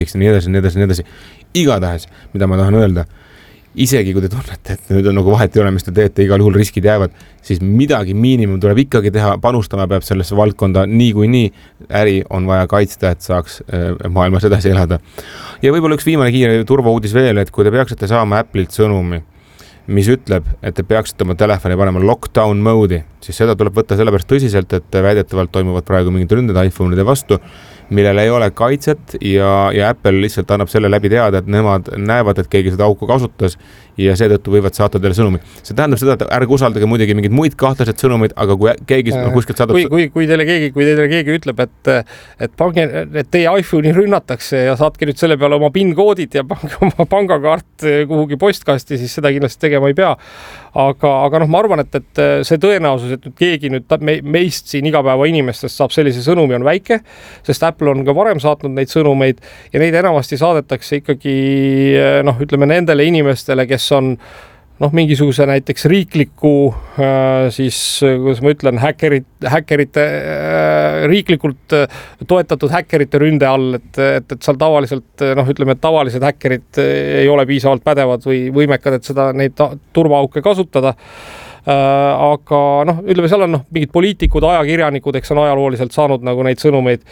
nii edasi. Igatahes, mida ma tahan öelda, isegi kui te tunnete, et nüüd on nagu vahet ei ole, mis te teete, igal juhul riskid jäävad, siis midagi miinimum tuleb ikkagi teha, panustama peab sellesse valdkonda nii, äri on vaja kaitsta, et saaks maailmas edasi elada. Ja võib-olla üks viimane kiire turvauudis veel, et kui te peaksite saama Apple'ilt sõnumi, mis ütleb, et te peaksite oma telefoni panema lockdown mode'i, siis seda tuleb võtta sellepärast tõsiselt, et väidetavalt toimuvad praegu mingid ründed iPhone'ide vastu, millel ei ole kaitset ja Apple lihtsalt annab selle läbi teada, et nemad näevad, et keegi seda auku kasutas ja seetõttu võivad saata teile sõnumi. See tähendab seda, et ärge usaldage muidugi mingeid muid kahtlased sõnumeid, aga kui keegi kuskilt saadab... Kui teile keegi ütleb, et teie iPhone'i rünnatakse ja saatke nüüd selle peale oma PIN-koodid ja oma pangakaart kuhugi postkasti, siis seda kindlasti tegema ei pea. Aga ma arvan, et see tõenäosus, et nüüd keegi meist siin igapäeva inimestest saab sellise sõnumi on väike, sest Apple on ka varem saatnud neid sõnumeid ja neid enamasti saadetakse ikkagi ütleme nendele inimestele, kes on mingisuguse näiteks riikliku siis, kuidas ma ütlen, häkkerite riiklikult toetatud häkkerite ründe all, et seal tavaliselt, ütleme, et tavalised häkkerid ei ole piisavalt pädevad või võimekad, et neid turvaauke kasutada. Aga ütleme, seal on mingid poliitikud, ajakirjanikud, eks on ajalooliselt saanud nagu neid sõnumeid,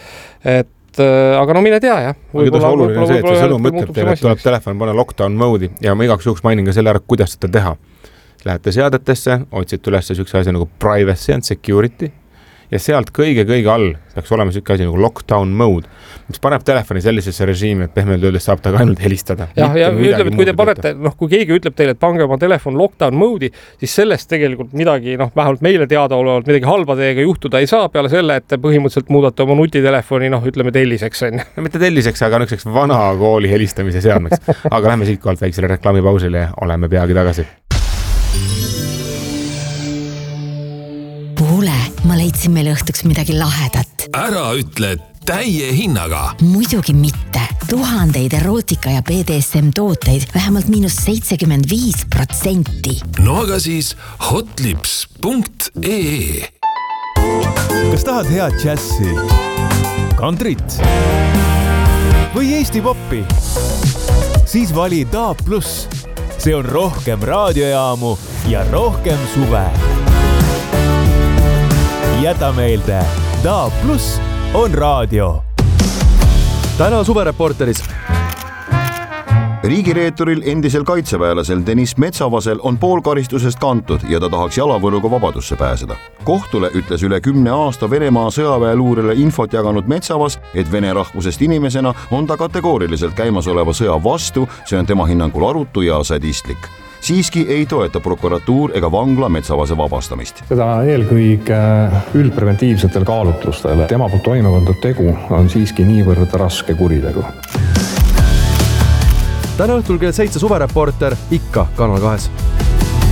aga mine tea, jah. Aga oluline on see, et see sõnum ütleb teile, et tuleb telefon panna lockdown mode'i ja ma igaks juhuks mainin ka selle ära, kuidas seda teha. Lähete seadetesse, otsite üles sükse asi nagu privacy and security ja sealt kõige all peaks olema sükse asi nagu lockdown mode, mis paneb telefoni sellisesse režiimi, et pehmelt öeldes saab ta ka ainult helistada. Ja ütleb, et kui te panete, kui keegi ütleb teile, et pange oma telefon lockdown mode'i, siis sellest tegelikult midagi, vähemalt meile teada olevalt midagi halba teiega juhtuda ei saa peale selle, et te põhimõtteliselt muudate oma nutitelefoni, ütleme telliseks. Mitte telliseks, aga niiseks vana kooli helistamise seadmeks. Aga lähme siit kohalt väiksele reklaamipausile ja oleme peagi tagasi. Kuule, ma leidsin meile õhtuks midagi lahedat. Ära ütle täie hinnaga. Muidugi mitte. 1000 erootika ja BDSM tooteid vähemalt -75%. No aga siis hotlips.ee. Kas tahad head džässi, kantrit või Eesti poppi? Siis vali DAB+. See on rohkem raadiojaamu ja rohkem suve. Jäta meelde, DAB+ on raadio. Täna suvereporteris. Riigireeturil endisel kaitseväelasel Deniss Metsavasel on pool karistusest kantud ja ta tahaks jalavõruga vabadusse pääseda. Kohtule ütles üle 10 aasta Venemaa sõjaväeluurele infot jaganud Metsavas, et vene rahvusest inimesena on ta kategooriliselt käimasoleva sõja vastu, see on tema hinnangul arutu ja sadistlik. Siiski ei toeta prokuratuur ega vangla Metsavase vabastamist. Seda eelkõige üldpreventiivsetel kaalutlustel. Tema poolt toime pandud tegu on siiski niivõrd raske kuritegu. Täna õhtul kell 7 suvereporter ikka Kanal 2.